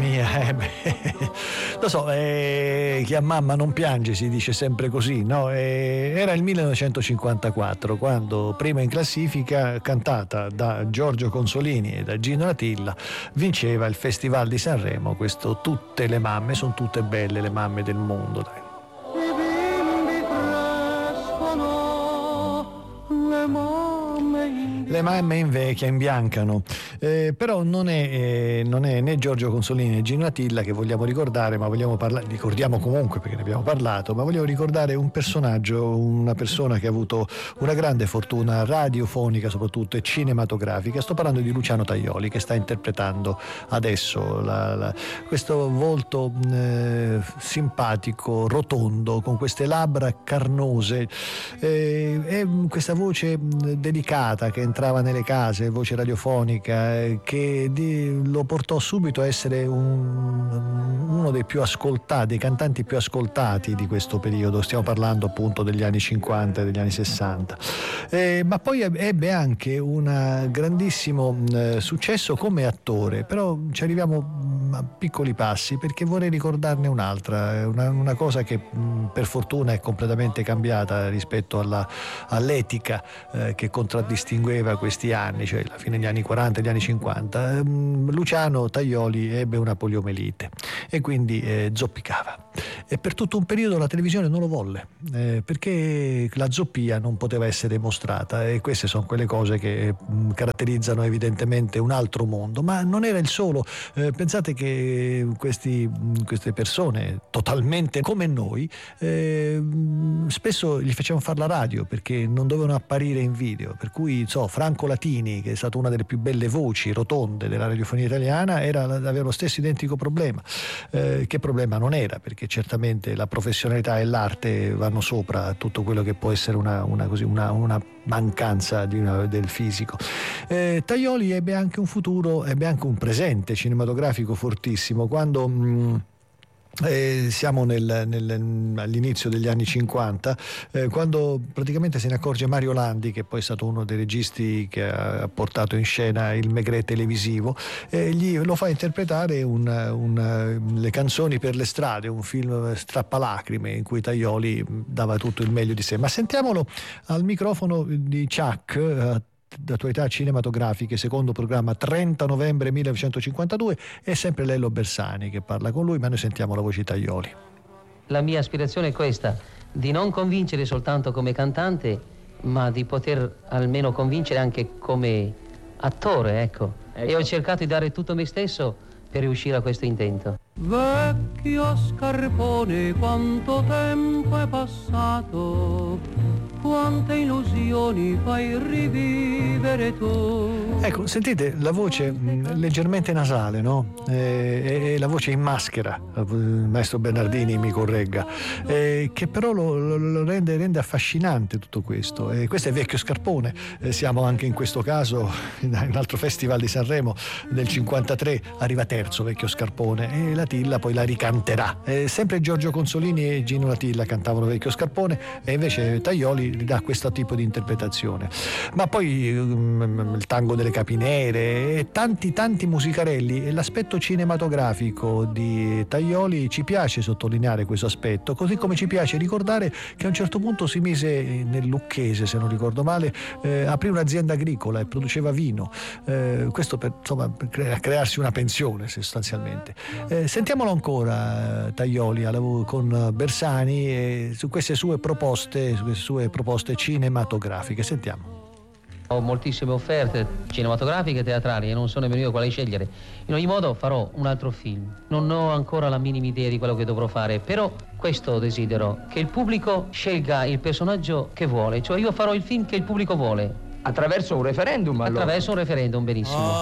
mia, lo so, chi ha mamma non piange, si dice sempre così, no? Era il 1954 quando, prima in classifica, cantata da Giorgio Consolini e da Gino Latilla, vinceva il Festival di Sanremo, questo Tutte le mamme, sono tutte belle le mamme del mondo, dai. Le mamme invecchia, imbiancano, però non è né Giorgio Consolini né Gino Latilla che vogliamo ricordare, ma vogliamo parlare, ricordiamo comunque perché ne abbiamo parlato, ma vogliamo ricordare un personaggio, una persona che ha avuto una grande fortuna radiofonica soprattutto e cinematografica. Sto parlando di Luciano Tajoli, che sta interpretando adesso questo volto simpatico, rotondo, con queste labbra carnose e questa voce delicata che entrava nelle case, voce radiofonica, che lo portò subito a essere uno dei più ascoltati, dei cantanti più ascoltati di questo periodo. Stiamo parlando appunto degli anni 50 e degli anni 60, ma poi ebbe anche un grandissimo successo come attore. Però ci arriviamo a piccoli passi, perché vorrei ricordarne un'altra, una cosa che per fortuna è completamente cambiata rispetto all'etica che contraddistingueva questi anni, cioè la fine degli anni 40 e gli anni 50. Luciano Tajoli ebbe una poliomelite e quindi zoppicava, e per tutto un periodo la televisione non lo volle, perché la zoppia non poteva essere mostrata, e queste sono quelle cose che caratterizzano evidentemente un altro mondo. Ma non era il solo. Pensate che queste persone totalmente come noi spesso gli facevano fare la radio perché non dovevano apparire in video, per cui Franco Latini, che è stata una delle più belle voci rotonde della radiofonia italiana, aveva lo stesso identico problema. Che problema non era, perché certamente la professionalità e l'arte vanno sopra tutto quello che può essere una mancanza del fisico. Tajoli ebbe anche un futuro, ebbe anche un presente cinematografico fortissimo quando siamo all'inizio degli anni 50, quando praticamente se ne accorge Mario Landi, che poi è stato uno dei registi che ha portato in scena il Maigret televisivo, lo fa interpretare Le canzoni per le strade, un film strappalacrime in cui Tajoli dava tutto il meglio di sé. Ma sentiamolo al microfono di Chuck, d'attualità cinematografiche, secondo programma, 30 novembre 1952, è sempre Lello Bersani che parla con lui, ma noi sentiamo la voce di Tajoli. La mia aspirazione è questa, di non convincere soltanto come cantante, ma di poter almeno convincere anche come attore, ecco. E ho cercato di dare tutto me stesso per riuscire a questo intento. Vecchio scarpone, quanto tempo è passato, quante illusioni fai rivivere tu. Ecco, sentite la voce leggermente nasale, no? E la voce in maschera, il maestro Bernardini mi corregga, che però lo rende affascinante tutto questo. Questo è Vecchio Scarpone. Siamo anche in questo caso in un altro festival di Sanremo del 53, arriva terzo Vecchio Scarpone, e Latilla poi la ricanterà. Sempre Giorgio Consolini e Gino Latilla cantavano Vecchio Scarpone, e invece Tajoli gli dà questo tipo di interpretazione. Ma poi il tango delle capinere e tanti musicarelli, e l'aspetto cinematografico di Tajoli ci piace sottolineare questo aspetto, così come ci piace ricordare che a un certo punto si mise nel Lucchese, se non ricordo male, aprì un'azienda agricola e produceva vino, questo per crearsi una pensione sostanzialmente. Sentiamolo ancora Tajoli con Bersani su queste sue proposte cinematografiche. Sentiamo. Ho moltissime offerte cinematografiche e teatrali e non so nemmeno io quale scegliere. In ogni modo farò un altro film. Non ho ancora la minima idea di quello che dovrò fare, però questo desidero, che il pubblico scelga il personaggio che vuole, cioè io farò il film che il pubblico vuole. Attraverso un referendum, allora? Attraverso un referendum, benissimo.